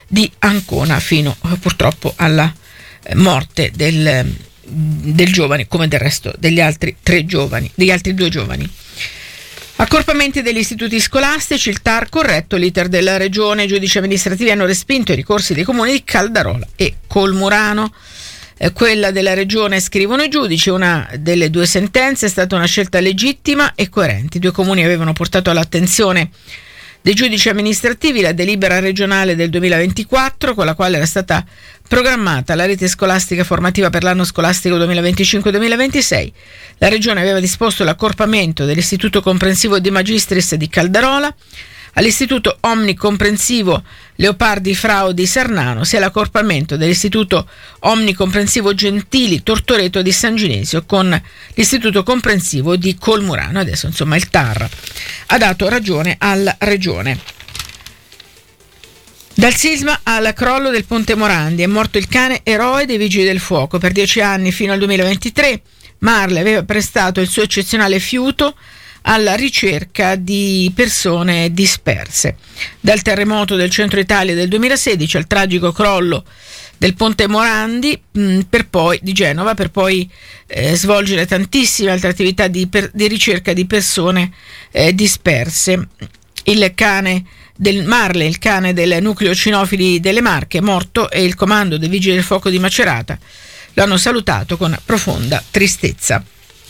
di Ancona fino purtroppo alla morte del giovane, come del resto degli altri due giovani. Accorpamenti degli istituti scolastici, il TAR corretto l'iter della regione, i giudici amministrativi hanno respinto i ricorsi dei comuni di Caldarola e Colmurano. Quella della regione, scrivono i giudici, una delle due sentenze è stata una scelta legittima e coerente. I due comuni avevano portato all'attenzione dei giudici amministrativi la delibera regionale del 2024 con la quale era stata programmata la rete scolastica formativa per l'anno scolastico 2025-2026. La regione aveva disposto l'accorpamento dell'istituto comprensivo di Magistris di Caldarola all'istituto omnicomprensivo Leopardi Frau di Sarnano, sia l'accorpamento dell'istituto omnicomprensivo Gentili Tortoreto di San Ginesio con l'istituto comprensivo di Colmurano. Adesso insomma il TAR ha dato ragione alla regione. Dal sisma al crollo del Ponte Morandi è morto il cane eroe dei Vigili del Fuoco. Per 10 anni fino al 2023 Marle aveva prestato il suo eccezionale fiuto alla ricerca di persone disperse. Dal terremoto del centro Italia del 2016 al tragico crollo del Ponte Morandi di Genova, per poi svolgere tantissime altre attività di ricerca di persone disperse. Il cane del Marle, il cane del nucleo cinofili delle Marche, morto, e il comando dei Vigili del Fuoco di Macerata lo hanno salutato con profonda tristezza.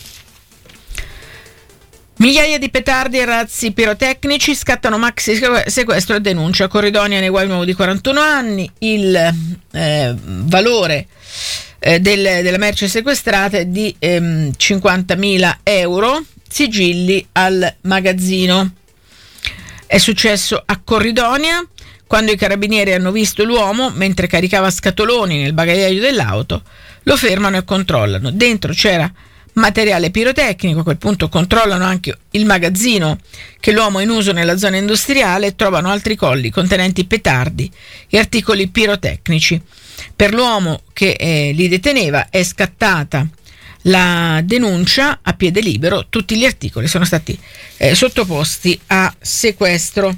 Migliaia di petardi e razzi pirotecnici, scattano maxi sequestro e denuncia. Corridonia nei guai nuovo di 41 anni, il valore della merce sequestrata è di 50.000 euro, sigilli al magazzino. È successo a Corridonia, quando i carabinieri hanno visto l'uomo mentre caricava scatoloni nel bagagliaio dell'auto, lo fermano e controllano. Dentro c'era materiale pirotecnico. A quel punto controllano anche il magazzino che l'uomo ha in uso nella zona industriale e trovano altri colli contenenti petardi e articoli pirotecnici. Per l'uomo che li deteneva è scattata la denuncia a piede libero. Tutti gli articoli sono stati sottoposti a sequestro.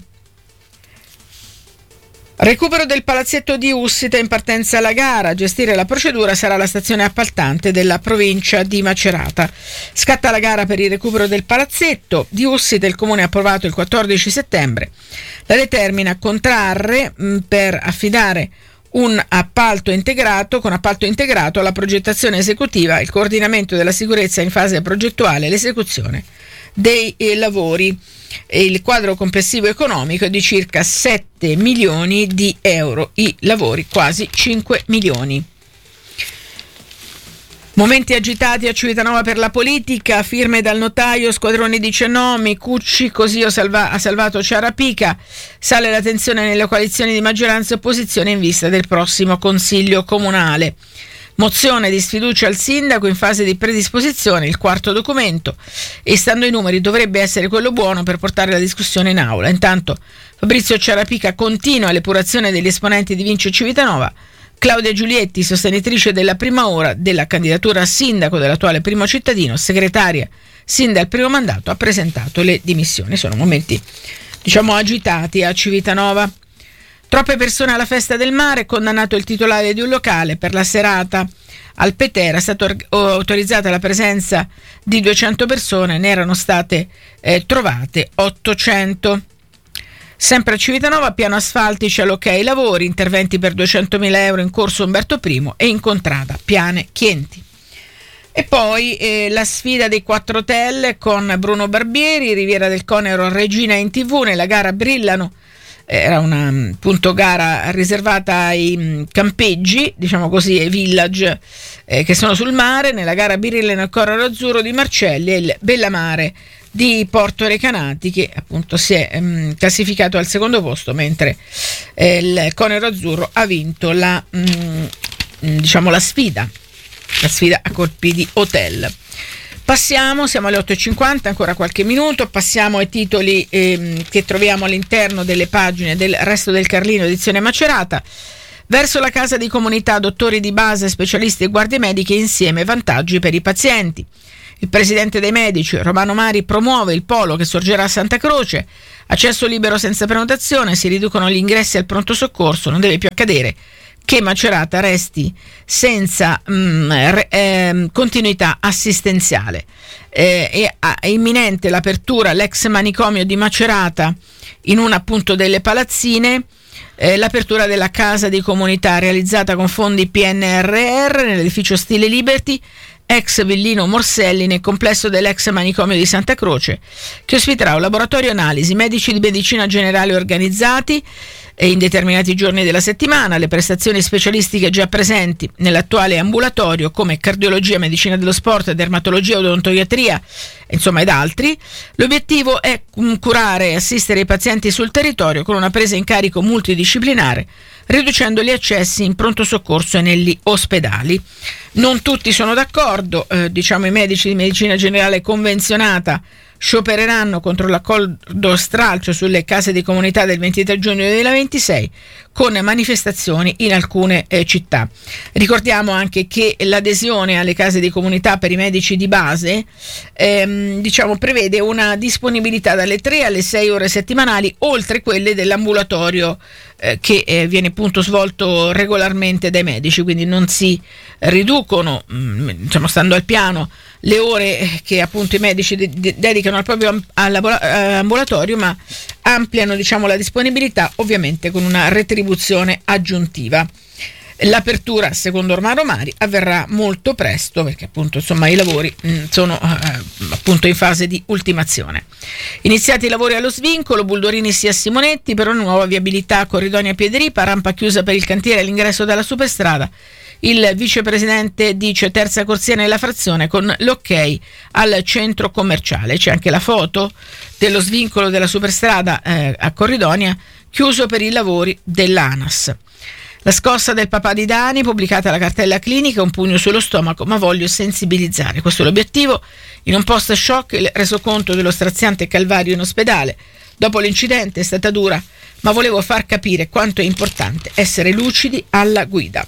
Recupero del palazzetto di Ussita, in partenza la gara. A gestire la procedura sarà la stazione appaltante della provincia di Macerata. Scatta la gara per il recupero del palazzetto di Ussita. Il comune ha approvato il 14 settembre la determina contrarre per affidare un appalto integrato alla progettazione esecutiva, il coordinamento della sicurezza in fase progettuale e l'esecuzione dei lavori. Il quadro complessivo economico è di circa 7 milioni di euro, i lavori quasi 5 milioni. Momenti agitati a Civitanova per la politica, firme dal notaio, squadroni di Cenomi, Cucci così ha salvato Ciarapica, sale la tensione nelle coalizioni di maggioranza e opposizione in vista del prossimo consiglio comunale. Mozione di sfiducia al sindaco in fase di predisposizione, il quarto documento, e stando ai numeri dovrebbe essere quello buono per portare la discussione in aula. Intanto Fabrizio Ciarapica continua l'epurazione degli esponenti di Vince Civitanova. Claudia Giulietti, sostenitrice della prima ora della candidatura a sindaco dell'attuale primo cittadino, segretaria sin dal primo mandato, ha presentato le dimissioni. Sono momenti, agitati a Civitanova. Troppe persone alla festa del mare, condannato il titolare di un locale per la serata al Petera, è stata autorizzata la presenza di 200 persone, ne erano state trovate 800. Sempre a Civitanova, piano asfaltici all'ok lavori, interventi per 200.000 euro in corso Umberto I e in contrada Piane Chienti. E poi la sfida dei 4 hotel con Bruno Barbieri, Riviera del Conero, Regina in TV, nella gara brillano. Era una gara riservata ai campeggi, ai village che sono sul mare. Nella gara brillano il Corero Azzurro di Marcelli e il Bellamare di Porto Recanati, che appunto si è classificato al secondo posto, mentre il Conero Azzurro ha vinto la sfida a colpi di hotel. Siamo alle 8.50, ancora qualche minuto, passiamo ai titoli che troviamo all'interno delle pagine del Resto del Carlino, edizione Macerata. Verso la casa di comunità, dottori di base, specialisti e guardie mediche insieme, vantaggi per i pazienti. Il presidente dei medici, Romano Mari, promuove il polo che sorgerà a Santa Croce, accesso libero senza prenotazione, si riducono gli ingressi al pronto soccorso, non deve più accadere che Macerata resti senza continuità assistenziale. È imminente l'apertura all'ex manicomio di Macerata in una appunto delle palazzine, l'apertura della casa di comunità realizzata con fondi PNRR nell'edificio Stile Liberty, ex Villino Morselli, nel complesso dell'ex manicomio di Santa Croce, che ospiterà un laboratorio analisi, medici di medicina generale organizzati in determinati giorni della settimana, le prestazioni specialistiche già presenti nell'attuale ambulatorio come cardiologia, medicina dello sport, dermatologia, odontoiatria, insomma ed altri. L'obiettivo è curare e assistere i pazienti sul territorio con una presa in carico multidisciplinare, riducendo gli accessi in pronto soccorso e negli ospedali. Non tutti sono d'accordo, i medici di medicina generale convenzionata sciopereranno contro l'accordo stralcio sulle case di comunità del 23 giugno 2026 con manifestazioni in alcune città. Ricordiamo anche che l'adesione alle case di comunità per i medici di base prevede una disponibilità dalle 3 alle 6 ore settimanali, oltre quelle dell'ambulatorio che viene appunto svolto regolarmente dai medici, quindi non si riducono, stando al piano, le ore che appunto i medici dedicano al proprio ambulatorio, ma ampliano la disponibilità, ovviamente con una retribuzione aggiuntiva. L'apertura, secondo Romano Mari, avverrà molto presto perché appunto i lavori sono appunto in fase di ultimazione. Iniziati i lavori allo svincolo, Buldorini sia Simonetti per una nuova viabilità a Corridonia Piederipa, rampa chiusa per il cantiere all'ingresso dalla superstrada. Il vicepresidente dice terza corsia nella frazione con l'ok al centro commerciale. C'è anche la foto dello svincolo della superstrada a Corridonia chiuso per i lavori dell'ANAS. La scossa del papà di Dani, pubblicata la cartella clinica, un pugno sullo stomaco, ma voglio sensibilizzare. Questo è l'obiettivo. In un post shock il resoconto dello straziante calvario in ospedale. Dopo l'incidente è stata dura, ma volevo far capire quanto è importante essere lucidi alla guida.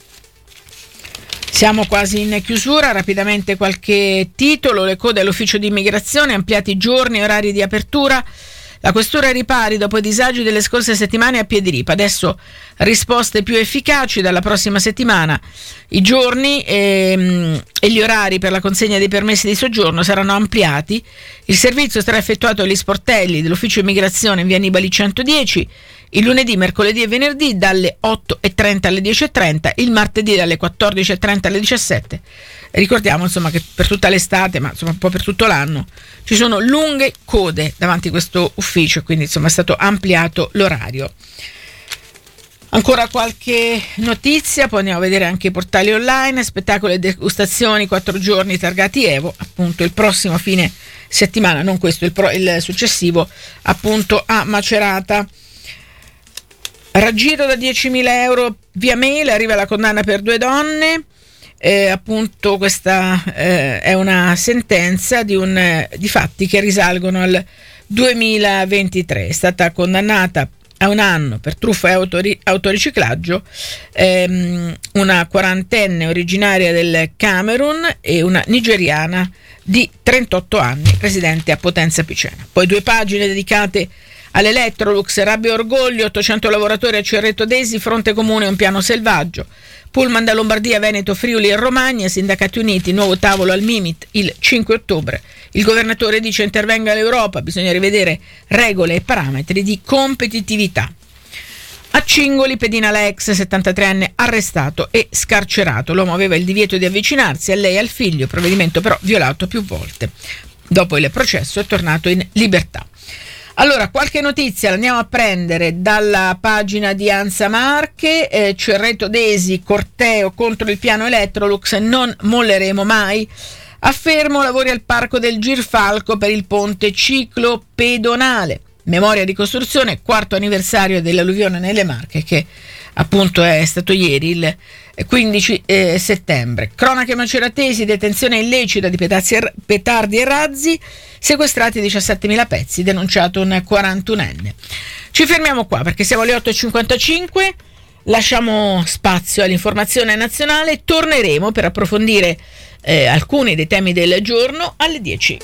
Siamo quasi in chiusura, rapidamente qualche titolo. Le code all'ufficio di immigrazione, ampliati i giorni e orari di apertura. La questura ai ripari dopo i disagi delle scorse settimane a Piederipa, adesso risposte più efficaci dalla prossima settimana. I giorni e gli orari per la consegna dei permessi di soggiorno saranno ampliati. Il servizio sarà effettuato agli sportelli dell'ufficio immigrazione in via Annibali 110, il lunedì, mercoledì e venerdì dalle 8:30 alle 10:30, il martedì dalle 14:30 alle 17. Ricordiamo che per tutta l'estate, ma un po' per tutto l'anno, ci sono lunghe code davanti a questo ufficio, quindi è stato ampliato l'orario. Ancora qualche notizia, poi andiamo a vedere anche i portali online. Spettacolo e degustazioni 4 giorni targati Evo, appunto il prossimo fine settimana, non questo, il successivo, appunto a Macerata. Raggiro da 10.000 euro via mail, arriva la condanna per 2 donne. Appunto questa è una sentenza di fatti che risalgono al 2023. È stata condannata a 1 anno per truffa e autoriciclaggio una quarantenne originaria del Camerun e una nigeriana di 38 anni residente a Potenza Picena. Poi 2 pagine dedicate all'Electrolux, rabbia e orgoglio, 800 lavoratori a Cerreto Desi, fronte comune, un piano selvaggio. Pullman da Lombardia, Veneto, Friuli e Romagna, sindacati uniti, nuovo tavolo al Mimit il 5 ottobre. Il governatore dice intervenga l'Europa, bisogna rivedere regole e parametri di competitività. A Cingoli, pedina la ex 73enne arrestato e scarcerato. L'uomo aveva il divieto di avvicinarsi a lei e al figlio, provvedimento però violato più volte. Dopo il processo è tornato in libertà. Allora, qualche notizia la andiamo a prendere dalla pagina di Ansa Marche. Cerreto Desi, corteo contro il piano Electrolux, non molleremo mai. A Fermo, lavori al parco del Girfalco per il ponte ciclopedonale. Memoria di costruzione, 4° anniversario dell'alluvione nelle Marche, che appunto è stato ieri, il 15 settembre. Cronache maceratesi, detenzione illecita di petardi e razzi, sequestrati 17.000 pezzi, denunciato un 41enne. Ci fermiamo qua perché siamo alle 8:55. lasciamo spazio all'informazione nazionale, torneremo per approfondire alcuni dei temi del giorno alle 10.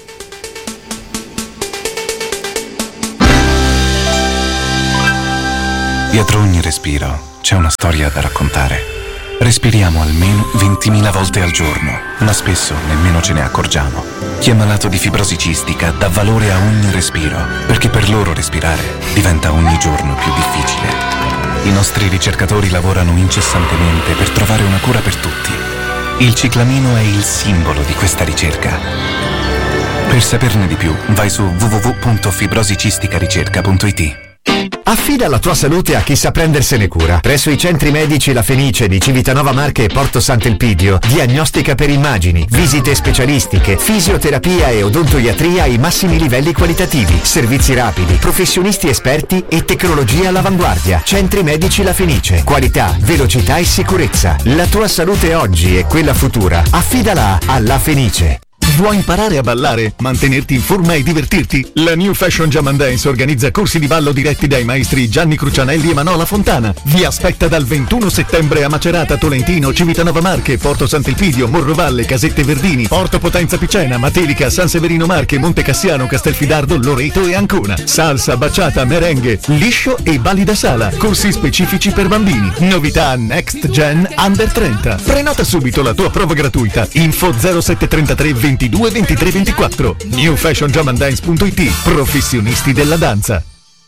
Dietro ogni respiro c'è una storia da raccontare. Respiriamo almeno 20.000 volte al giorno, ma spesso nemmeno ce ne accorgiamo. Chi è malato di fibrosi cistica dà valore a ogni respiro, perché per loro respirare diventa ogni giorno più difficile. I nostri ricercatori lavorano incessantemente per trovare una cura per tutti. Il ciclamino è il simbolo di questa ricerca. Per saperne di più, vai su www.fibrosicisticaricerca.it. Affida la tua salute a chi sa prendersene cura. Presso i centri medici La Fenice di Civitanova Marche e Porto Sant'Elpidio, diagnostica per immagini, visite specialistiche, fisioterapia e odontoiatria ai massimi livelli qualitativi, servizi rapidi, professionisti esperti e tecnologia all'avanguardia. Centri medici La Fenice, qualità, velocità e sicurezza. La tua salute oggi e quella futura, affidala a La Fenice. Vuoi imparare a ballare, mantenerti in forma e divertirti? La New Fashion Jam and Dance organizza corsi di ballo diretti dai maestri Gianni Crucianelli e Manola Fontana. Vi aspetta dal 21 settembre a Macerata, Tolentino, Civitanova Marche, Porto Sant'Elpidio, Morrovalle, Casette Verdini, Porto Potenza Picena, Matelica, San Severino Marche, Monte Cassiano, Castelfidardo, Loreto e Ancona. Salsa, baciata, merengue, liscio e balli da sala. Corsi specifici per bambini. Novità Next Gen Under 30. Prenota subito la tua prova gratuita. Info 0733 22 23 24. newfashionjamandance.it. Professionisti della danza.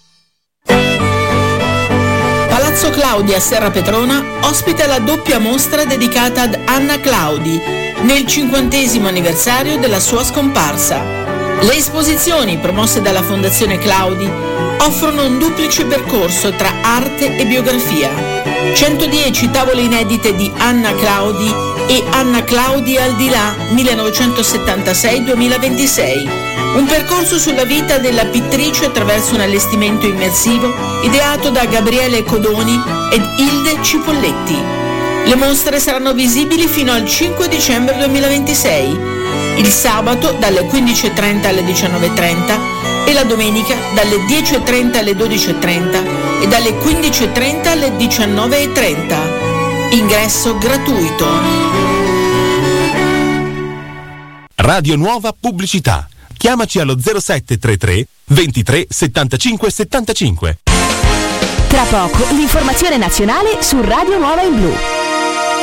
Palazzo Claudi a Serra Petrona ospita la doppia mostra dedicata ad Anna Claudi nel 50° anniversario della sua scomparsa. Le esposizioni promosse dalla Fondazione Claudi offrono un duplice percorso tra arte e biografia. 110 tavole inedite di Anna Claudi e Anna Claudi al di là 1976-2026. Un percorso sulla vita della pittrice attraverso un allestimento immersivo ideato da Gabriele Codoni ed Ilde Cipolletti. Le mostre saranno visibili fino al 5 dicembre 2026, il sabato dalle 15.30 alle 19.30 e la domenica dalle 10.30 alle 12.30 e dalle 15.30 alle 19.30. Ingresso gratuito. Radio Nuova Pubblicità. Chiamaci allo 0733 23 75 75. Tra poco l'informazione nazionale su Radio Nuova in Blu.